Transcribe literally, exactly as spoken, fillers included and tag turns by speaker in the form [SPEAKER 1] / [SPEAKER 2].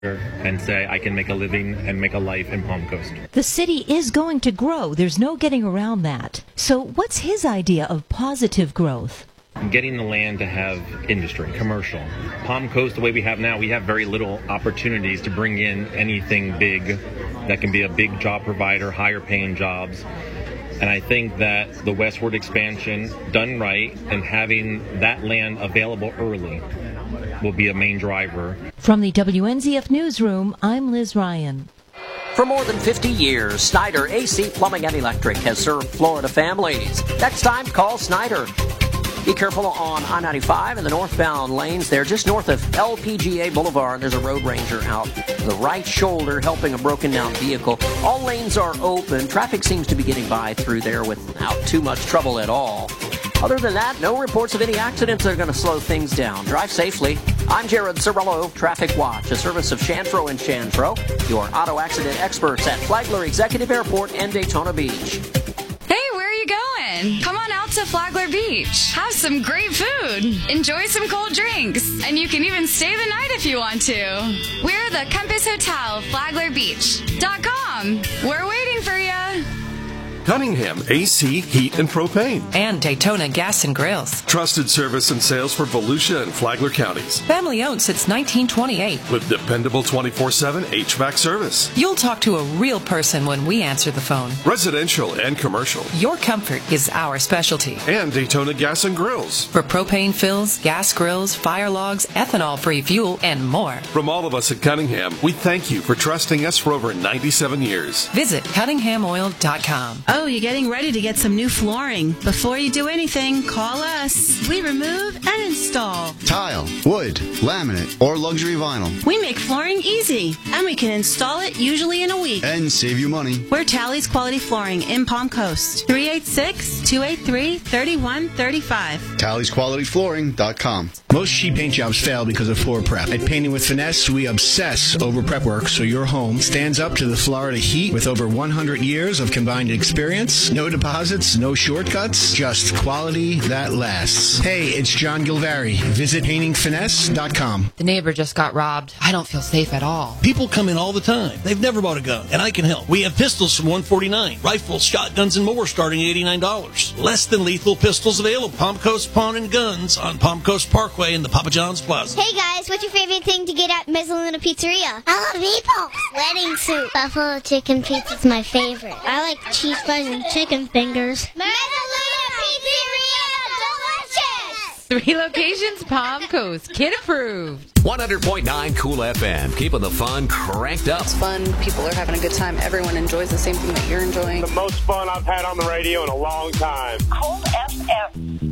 [SPEAKER 1] and say I can make a living and make a life in Palm Coast.
[SPEAKER 2] The city is going to grow. There's no getting around that. So what's his idea of positive growth?
[SPEAKER 1] Getting the land to have industry, commercial. Palm Coast, the way we have now, we have very little opportunities to bring in anything big that can be a big job provider, higher paying jobs. And I think that the westward expansion, done right, and having that land available early will be a main driver.
[SPEAKER 2] From the W N Z F Newsroom, I'm Liz Ryan.
[SPEAKER 3] For more than fifty years, Snyder A C Plumbing and Electric has served Florida families. Next time, call Snyder. Be careful on I ninety-five in the northbound lanes there, just north of L P G A Boulevard. There's a road ranger out the right shoulder helping a broken down vehicle. All lanes are open. Traffic seems to be getting by through there without too much trouble at all. Other than that, no reports of any accidents that are going to slow things down. Drive safely. I'm Jared Cirillo, Traffic Watch, a service of Chanfro and Chanfro, your auto accident experts at Flagler Executive Airport and Daytona Beach.
[SPEAKER 4] Hey, where are you going? Come on out to Flagler Beach. Have some great food. Enjoy some cold drinks. And you can even stay the night if you want to. We're the Compass Hotel, Flagler Beach dot com. We're waiting for you.
[SPEAKER 5] Cunningham A C Heat and Propane.
[SPEAKER 6] And Daytona Gas and Grills.
[SPEAKER 5] Trusted service and sales for Volusia and Flagler counties.
[SPEAKER 6] Family owned since nineteen twenty-eight.
[SPEAKER 5] With dependable twenty-four seven H V A C service.
[SPEAKER 6] You'll talk to a real person when we answer the phone.
[SPEAKER 5] Residential and commercial.
[SPEAKER 6] Your comfort is our specialty.
[SPEAKER 5] And Daytona Gas and Grills.
[SPEAKER 6] For propane fills, gas grills, fire logs, ethanol-free fuel, and more.
[SPEAKER 5] From all of us at Cunningham, we thank you for trusting us for over ninety-seven years.
[SPEAKER 6] Visit Cunningham Oil dot com.
[SPEAKER 7] Oh, you're getting ready to get some new flooring. Before you do anything, call us. We remove and install
[SPEAKER 8] tile, wood, laminate, or luxury vinyl.
[SPEAKER 7] We make flooring easy, and we can install it usually in a week.
[SPEAKER 8] And save you money.
[SPEAKER 7] We're Tally's Quality Flooring in Palm Coast. three eight six, two eight three, three one three five.
[SPEAKER 8] Tally's Quality Flooring dot com.
[SPEAKER 9] Most sheet paint jobs fail because of floor prep. At Painting with Finesse, we obsess over prep work so your home stands up to the Florida heat with over one hundred years of combined experience. No deposits, no shortcuts, just quality that lasts. Hey, it's John Gilvari. Visit Painting Finesse dot com.
[SPEAKER 10] The neighbor just got robbed. I don't feel safe at all.
[SPEAKER 11] People come in all the time. They've never bought a gun, and I can help. We have pistols from one forty-nine, rifles, shotguns, and more starting at eighty-nine dollars. Less than lethal pistols available. Palm Coast Pawn and Guns on Palm Coast Parkway in the Papa John's Plaza.
[SPEAKER 12] Hey guys, what's your favorite thing to get at Mezzaluna Pizzeria? I love meatballs. Wedding soup. Buffalo chicken pizza's my favorite. I like cheese fries and chicken fingers. Mezzaluna Pizzeria, delicious!
[SPEAKER 10] Three locations, Palm Coast, kid approved.
[SPEAKER 13] one hundred point nine Cool F M, keeping the fun cranked up.
[SPEAKER 14] It's fun. People are having a good time. Everyone enjoys the same thing that you're enjoying.
[SPEAKER 15] The most fun I've had on the radio in a long time.
[SPEAKER 16] Cool F M.